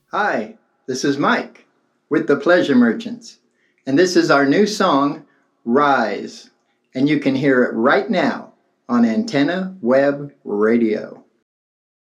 Hi, this is Mike with the Pleasure Merchants, and this is our new song, Rise, and you can hear it right now on Antenna Web Radio.